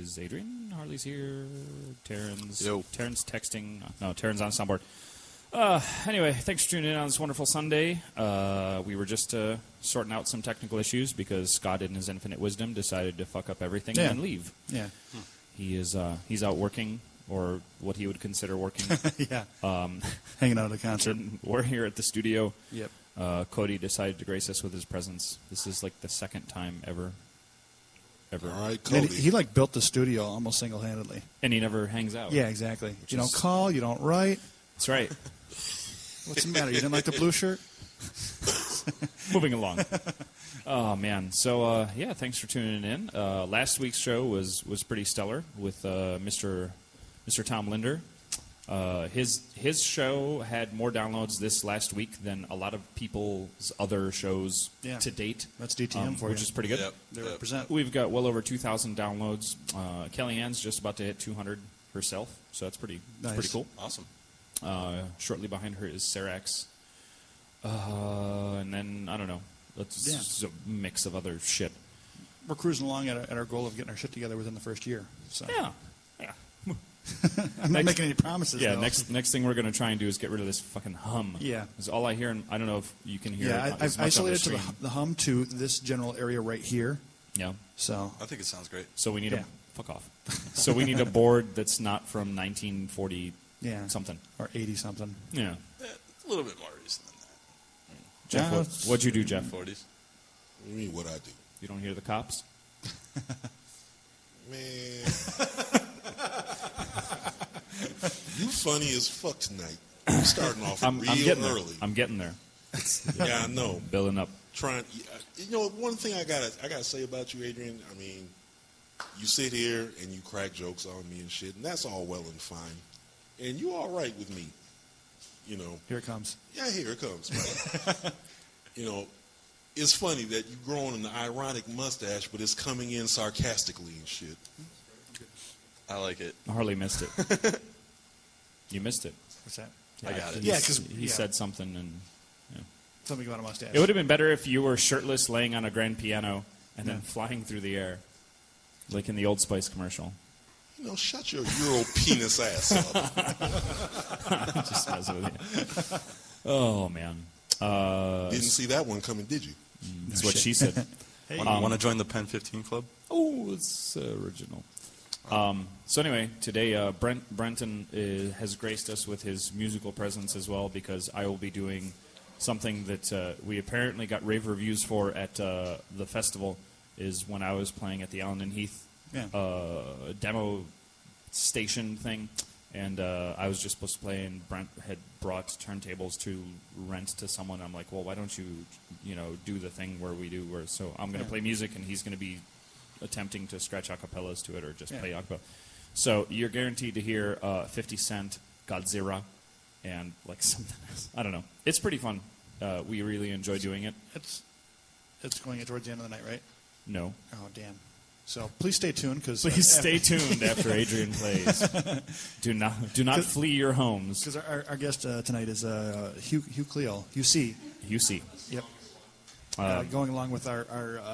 is Adrian. Harley's here. Terrence. Yo. Terrence texting. No, Terrence on soundboard. Anyway, thanks for tuning in on this wonderful Sunday. We were just sorting out some technical issues because Scott, in his infinite wisdom, decided to fuck up everything and then leave. Yeah. He is he's out working, or what he would consider working. Yeah. Hanging out at a concert. We're here at the studio. Yep. Cody decided to grace us with his presence. This is like the second time ever. All right, And Cody. he like built the studio almost single-handedly. And he never hangs out. Yeah, exactly. Which You don't is- call, you don't write. That's right. What's the matter? You didn't like the blue shirt? Moving along. Oh, man. So, yeah, thanks for tuning in. Last week's show was pretty stellar with Mr. Tom Linder. His show had more downloads this last week than a lot of people's other shows to date. That's DTM for you. which is pretty good. Yep. They represent. We've got well over 2,000 downloads. Kellyanne's just about to hit 200 herself, so that's pretty cool. Awesome. Shortly behind her is Sarax. And then, I don't know. It's just a mix of other shit. We're cruising along at our goal of getting our shit together within the first year. So Yeah. I'm not making any promises. Yeah, though. next thing we're going to try and do is get rid of this fucking hum. Yeah. Because all I hear, and I don't know if you can hear Yeah, it. as I've much on isolated the to stream. the hum to this general area right here. Yeah. So I think it sounds great. So we need Yeah. a... Fuck off. So we need a board that's not from 1940 something. Or 80 something. Yeah. A little bit more recent than that. Jeff, Yeah, what'd you do, Jeff? 40s. What do you mean what I do? You don't hear the cops? Man. You funny as fuck tonight. You starting off I'm real getting early. there. I'm getting there. Yeah, I know. Building up. Trying, you know, one thing I gotta say about you, Adrian. I mean, you sit here and you crack jokes on me and shit, and that's all well and fine. And you all right with me, you know. Here it comes. Yeah, here it comes. Right? You know, it's funny that you're growing an ironic mustache, but it's coming in sarcastically and shit. I like it. Harley missed it. You missed it. What's that? I got it. Yeah, 'cause he said something, and Something about a mustache. it would have been better if you were shirtless, laying on a grand piano, and then flying through the air, like in the Old Spice commercial. You know, shut your Euro penis ass up. Just messing with you. Oh man, Didn't see that one coming, did you? that's what she said. Want to join the Pen 15 Club? Oh, it's original. So anyway, today Brenton has graced us with his musical presence as well, because I will be doing something that we apparently got rave reviews for at the festival, is when I was playing at the Allen and Heath demo station thing, and I was just supposed to play, and Brent had brought turntables to rent to someone. I'm like, well, why don't you do the thing where we do where, so I'm going to play music, and he's going to be attempting to scratch acapellas to it or just play acapella. So you're guaranteed to hear 50 Cent, Godzilla, and like something else. I don't know. It's pretty fun. We really enjoy doing it. It's going towards the end of the night, right? No. Oh, damn. So please stay tuned, because Please stay tuned after Adrian plays. Do not flee your homes. Because our guest tonight is Hugh Cleo, UC. UC. Yep. Going along with our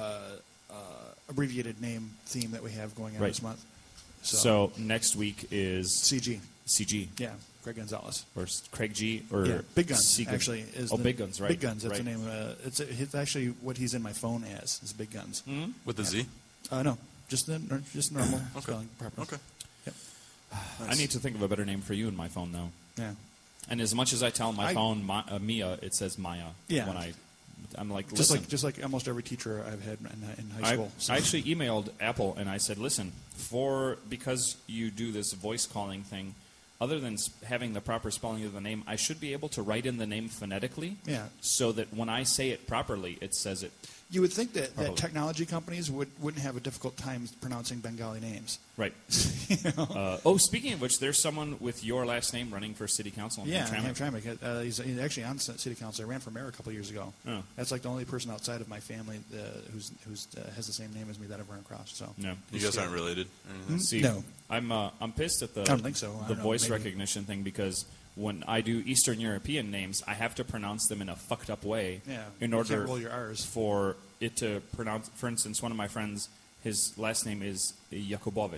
abbreviated name theme that we have going on this month. So next week is CG. CG. Yeah, Craig Gonzalez. Or Craig G. Or Big Guns, Secret. actually. Big Guns, right. Big Guns, that's right. the name. It's actually what he's in my phone as, is Big Guns. Mm-hmm. With the Z? No, just normal spelling proper. Okay. Yep. I need to think of a better name for you in my phone, though. Yeah. And as much as I tell my phone Mia, it says Maya. Yeah. When I'm like, Just listen. like almost every teacher I've had in high school. I actually emailed Apple and I said, listen, because you do this voice calling thing, other than having the proper spelling of the name, I should be able to write in the name phonetically, so that when I say it properly, it says it. You would think that technology companies wouldn't have a difficult time pronouncing Bengali names. Right. Speaking of which, there's someone with your last name running for city council in Hamtramck. He's actually on city council. I ran for mayor a couple years ago. Oh. That's like the only person outside of my family who's has the same name as me that I've run across. So no, you guys aren't related. See, no, I'm pissed at the I don't think so. the voice recognition thing, because when I do Eastern European names, I have to pronounce them in a fucked up way in order you can't roll your R's. for it to pronounce. For instance, one of my friends, his last name is Jakubowicz,